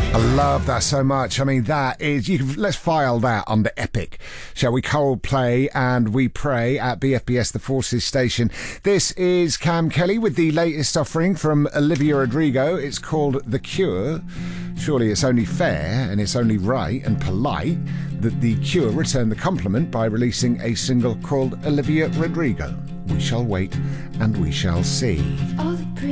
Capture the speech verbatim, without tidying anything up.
I love that so much. I mean, that is, you can, let's file that under epic, shall we? Coldplay and We Pray at B F B S The Forces station. This is Cam Kelly with the latest offering from Olivia Rodrigo. It's called The Cure. Surely it's only fair and it's only right and polite that The Cure return the compliment by releasing a single called Olivia Rodrigo. We shall wait and we shall see. All the